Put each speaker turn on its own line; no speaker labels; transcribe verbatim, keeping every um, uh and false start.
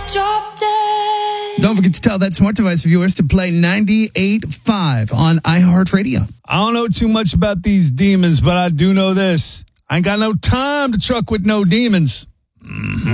drop dead.
Don't forget to tell that smart device of yours to play ninety-eight point five on iHeartRadio.
I don't know too much about these demons, but I do know this. I ain't got no time to truck with no demons. Mm-hmm.